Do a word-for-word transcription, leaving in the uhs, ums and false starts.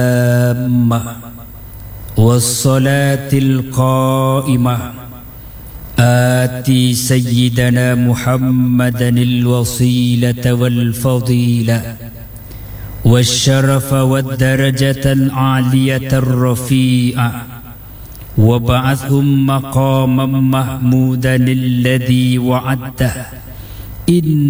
والصلاة القائمة آتي سيدنا محمدا الوسيلة والفضيلة والشرف والدرجة العالية الرفيعة وابعثهم مقاما محمودا الذي وعدته. إن